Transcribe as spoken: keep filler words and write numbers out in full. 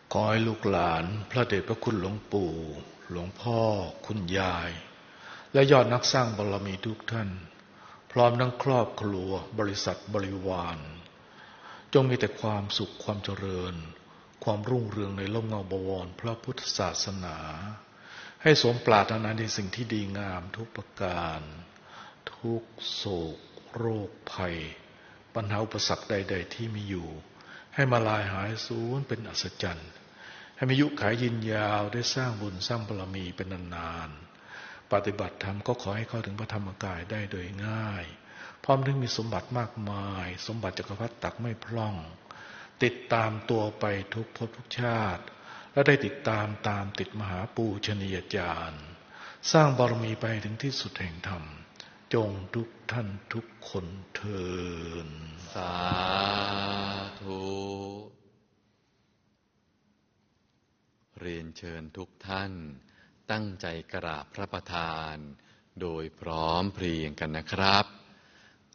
ขอให้ลูกหลานพระเดชพระคุณหลวงปู่หลวงพ่อคุณยายและยอดนักสร้างบารมีทุกท่านพร้อมทั้งครอบครัวบริษัทบริวารจงมีแต่ความสุขความเจริญความรุ่งเรืองในร่มเงาบวรพระพุทธศาสนาให้สมปรารถนาในสิ่งที่ดีงามทุกประการทุกโศกโรคภัยปัญหาอุปสรรคใดๆที่มีอยู่ให้มาลายหายสูญเป็นอัศจรรย์ให้มีอายุขายยืนยาวได้สร้างบุญสร้างบารมีเป็นนานๆปฏิบัติธรรมก็ขอให้เข้าถึงพระธรรมกายได้โดยง่ายพร้อมทั้งมีสมบัติมากมายสมบัติจักรพรรดิตักไม่พร่องติดตามตัวไปทุกภพทุกชาติและได้ติดตามตามติดมหาปูชนียญาณสร้างบารมีไปถึงที่สุดแห่งธรรมจงทุกท่านทุกคนเทอญสาธุเรียนเชิญทุกท่านตั้งใจกราบพระประธานโดยพร้อมเพรียงกันนะครับ